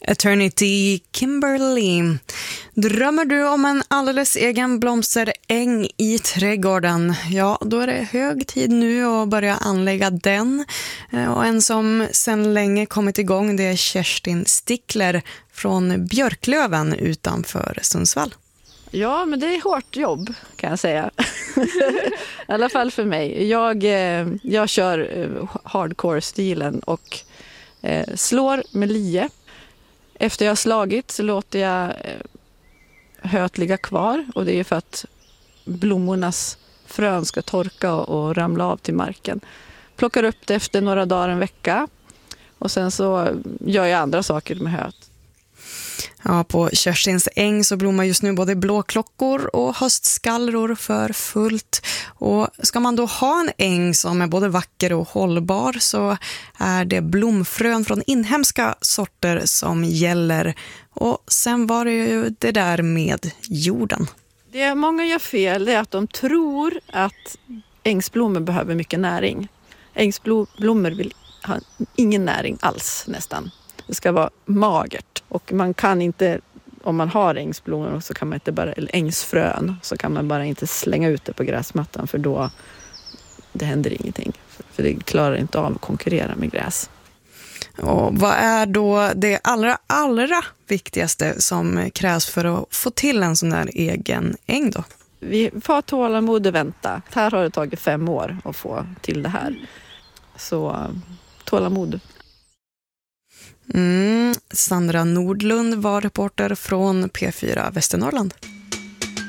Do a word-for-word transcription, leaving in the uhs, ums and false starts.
Eternity, Kimberly. Drömmer du om en alldeles egen blomsteräng i trädgården? Ja, då är det hög tid nu att börja anlägga den. Och en som sedan länge kommit igång, det är Kerstin Stickler från Björklöven utanför Sundsvall. Ja, men det är hårt jobb kan jag säga. I alla fall för mig. Jag, jag kör hardcore-stilen och eh, slår med lie. Efter jag har slagit så låter jag höet ligga kvar. Och det är för att blommornas frön ska torka och, och ramla av till marken. Plockar upp det efter några dagar, en vecka. Och sen så gör jag andra saker med höet. Ja, på Kerstins äng så blommar just nu både blåklockor och höstskallror för fullt. Och ska man då ha en äng som är både vacker och hållbar så är det blomfrön från inhemska sorter som gäller. Och sen var det ju det där med jorden. Det många gör fel är att de tror att ängsblommor behöver mycket näring. Ängsblommor vill ha ingen näring alls nästan. Det ska vara magert. Och man kan inte, om man har ängsblommor så kan man inte bara, eller ängsfrön, så kan man bara inte slänga ut det på gräsmattan för då det händer ingenting. För det klarar inte av att konkurrera med gräs. Och vad är då det allra, allra viktigaste som krävs för att få till en sån där egen äng då? Vi får tålamod och vänta. Här har det tagit fem år att få till det här. Så tålamod. Mm, Sandra Nordlund var reporter från P fyra Västernorrland.